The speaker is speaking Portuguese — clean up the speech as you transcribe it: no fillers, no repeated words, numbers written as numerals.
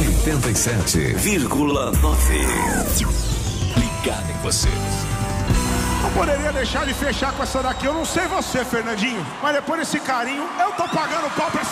87,9. Ligado em você. Não poderia deixar de fechar com essa daqui. Eu não sei você, Fernandinho, mas depois desse carinho, eu tô pagando pau pra essa